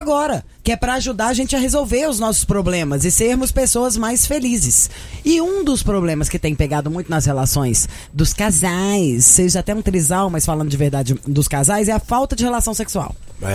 agora, que é pra ajudar a gente a resolver os nossos problemas e sermos pessoas mais felizes. E um dos problemas que tem pegado muito nas relações dos casais, seja até um trisal, mas falando de verdade dos casais, é a falta de relação sexual.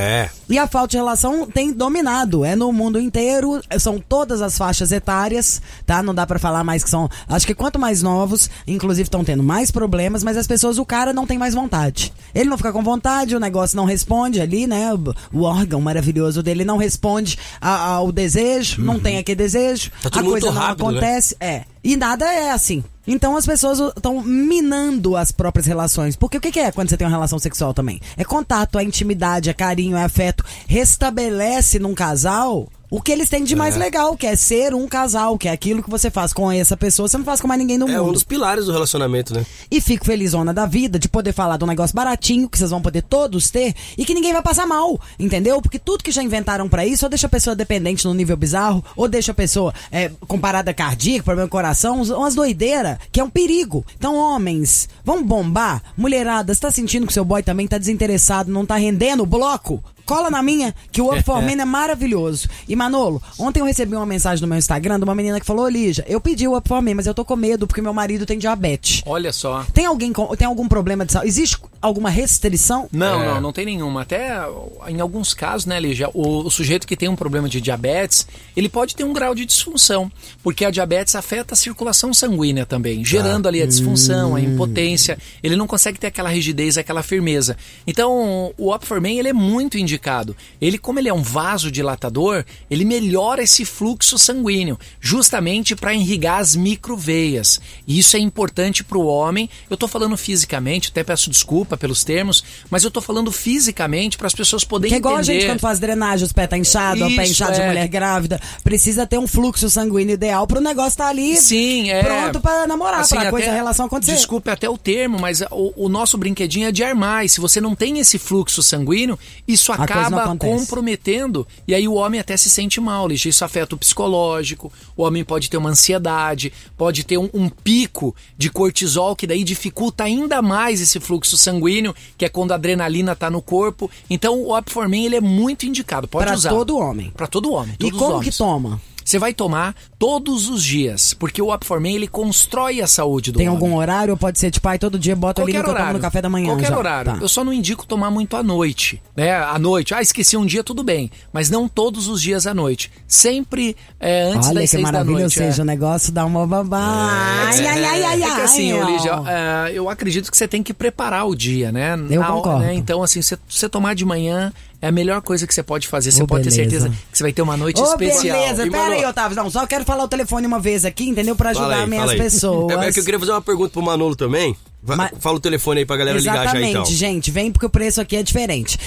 E a falta de relação tem dominado, no mundo inteiro, são todas as faixas etárias, tá? Não dá pra falar mais que são, acho que quanto mais novos, inclusive estão tendo mais problemas, mas as pessoas, o cara não tem mais vontade. Ele não fica com vontade, o negócio não responde ali, né? O órgão maravilhoso dele não responde ao desejo, não tem aquele desejo, tá tudo a coisa muito não rápido, acontece, e nada é assim. Então as pessoas estão minando as próprias relações. Porque o que é quando você tem uma relação sexual também? É contato, é intimidade, é carinho, é afeto. Restabelece num casal o que eles têm de mais legal, que é ser um casal, que é aquilo que você faz com essa pessoa, você não faz com mais ninguém no mundo. É um dos pilares do relacionamento, né? E fico felizona da vida de poder falar de um negócio baratinho, que vocês vão poder todos ter, e que ninguém vai passar mal, entendeu? Porque tudo que já inventaram pra isso, ou deixa a pessoa dependente num nível bizarro, ou deixa a pessoa com parada cardíaca, problema no coração, umas doideiras, que é um perigo. Então, homens, vamos bombar? Mulherada, você tá sentindo que seu boy também tá desinteressado, não tá rendendo o bloco? Cola na minha, que o Up for Men é maravilhoso. E Manolo, ontem eu recebi uma mensagem no meu Instagram de uma menina que falou: Lígia, eu pedi o Up for Men, mas eu tô com medo porque meu marido tem diabetes. Olha só. Tem algum problema de saúde? Existe alguma restrição? Não tem nenhuma. Até em alguns casos, né, Lígia, o sujeito que tem um problema de diabetes, ele pode ter um grau de disfunção, porque a diabetes afeta a circulação sanguínea também, gerando ali a disfunção, a impotência. Ele não consegue ter aquela rigidez, aquela firmeza. Então, o Up for Men, ele é muito indicado. Ele, como ele é um vasodilatador, ele melhora esse fluxo sanguíneo, justamente para irrigar as microveias. E isso é importante para o homem. Eu estou falando fisicamente, até peço desculpa pelos termos, mas eu estou falando fisicamente para as pessoas poderem entender. Que é igual a gente quando faz drenagem, os pés tá inchado, o pé inchado de mulher grávida, precisa ter um fluxo sanguíneo ideal para o negócio estar ali pronto para namorar, assim, para a relação acontecer. Desculpe até o termo, mas o nosso brinquedinho é de armar, e se você não tem esse fluxo sanguíneo, isso acaba comprometendo, e aí o homem até se sente mal, Lígia. Isso afeta o psicológico, o homem pode ter uma ansiedade, pode ter um pico de cortisol, que daí dificulta ainda mais esse fluxo sanguíneo, que é quando a adrenalina tá no corpo. Então o Up for Men, ele é muito indicado, pode usar. Para todo homem. Para todo homem, todos os homens. E como que toma? Você vai tomar todos os dias, porque o Up for Men, ele constrói a saúde do homem. Tem algum horário ou pode ser tipo, todo dia bota ali que eu tomo no café da manhã? Qualquer horário. Tá. Eu só não indico tomar muito à noite, né? À noite, esqueci um dia, tudo bem, mas não todos os dias à noite. Sempre antes das 6 da noite. Olha que maravilha, ou seja, o negócio dá uma babá. É que assim, Lígia, eu acredito que você tem que preparar o dia, né? Eu concordo. Né? Então, assim, você tomar de manhã é a melhor coisa que você pode fazer. Você pode ter certeza que você vai ter uma noite especial. Beleza, pera aí, Otávio. Não, só quero falar o telefone uma vez aqui, entendeu? Pra ajudar minhas pessoas. É que eu queria fazer uma pergunta pro Manolo também. Fala o telefone aí pra galera ligar já, então. Exatamente, gente. Vem porque o preço aqui é diferente.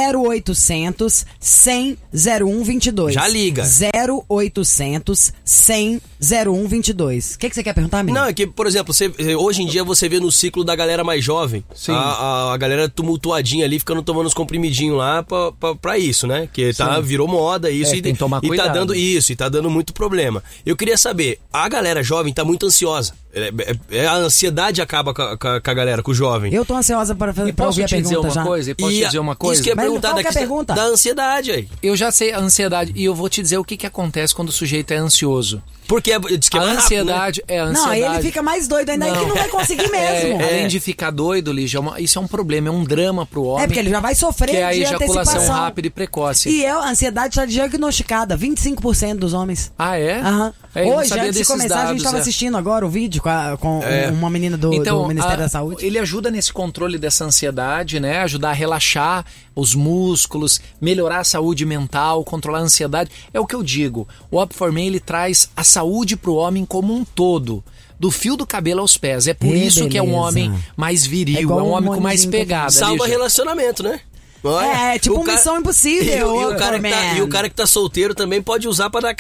0800 100 0122. Já liga. 0800 100 0122. O que você quer perguntar, amigo? Não, é que, por exemplo, hoje em dia você vê no ciclo da galera mais jovem, a galera tumultuadinha ali, ficando tomando os comprimidinhos lá pra isso, né? Que virou moda isso. Tem que tomar cuidado. E tá dando isso, e tá dando muito problema. Eu queria saber, a galera jovem tá muito ansiosa. A ansiedade acaba com a galera, com o jovem. Eu tô ansiosa para ouvir a pergunta já. Posso te dizer uma coisa? Isso que é perguntar da ansiedade aí. Eu já sei a ansiedade, e eu vou te dizer o que acontece quando o sujeito é ansioso. Porque diz que é mais ansiedade, rápido, né? É a ansiedade. Não, ele fica mais doido ainda, que não vai conseguir mesmo. Além de ficar doido, Lígia, isso é um problema, é um drama pro homem. Porque ele já vai sofrer de antecipação. Que é a ejaculação rápida e E precoce. a ansiedade está diagnosticada, 25% dos homens. Ah, é? Aham. Hoje, antes de começar, a gente estava assistindo agora o vídeo com uma menina do Ministério da Saúde. Ele ajuda nesse controle dessa ansiedade, né? Ajudar a relaxar os músculos, melhorar a saúde mental, controlar a ansiedade. É o que eu digo. O Up for Men, ele traz a saúde pro homem como um todo. Do fio do cabelo aos pés. É por isso que é um homem mais viril, é um homem com mais pegada. Salva relacionamento, né? Tipo Missão Impossível. E o cara que tá solteiro também pode usar pra dar aquela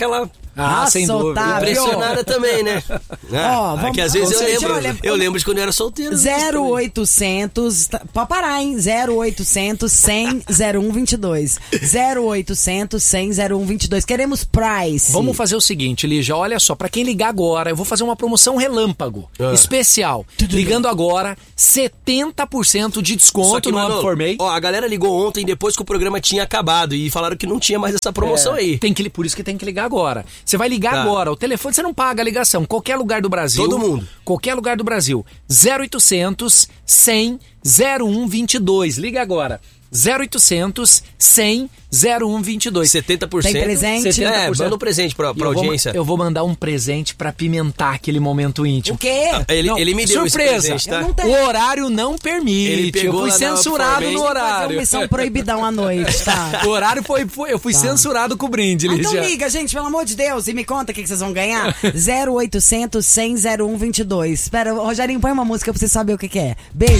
Sem dúvida. Otávio. Impressionada também, né? Vamos, que às vezes olha, eu lembro de quando eu era solteiro. 0800, pode parar, hein? 0800 100 0122. 0800 100 0122. Queremos price. Vamos fazer o seguinte, Lígia, olha só, pra quem ligar agora, eu vou fazer uma promoção relâmpago, especial. Ligando agora, 70% de desconto no Upformei. A galera ligou ontem, depois que o programa tinha acabado, e falaram que não tinha mais essa promoção aí. Por isso que tem que ligar agora. Você vai ligar agora, o telefone você não paga a ligação, qualquer lugar do Brasil. Todo mundo. Qualquer lugar do Brasil. 0800 100 0122. Liga agora. 0800 100 0122. 70%. Tem presente? 70%. Manda um presente pra audiência. Eu vou mandar um presente pra pimentar aquele momento íntimo. O quê? Ele me deu surpresa. esse presente, tá? Eu não tenho. O horário não permite. Eu fui censurado no Fazer horário. uma missão proibidão à noite, tá? O horário eu fui censurado com o brinde, Lígia. Então liga, gente, pelo amor de Deus, e me conta o que vocês vão ganhar. 0800 100 0122. Espera, Rogerinho, põe uma música pra você saber o que é. Beijo.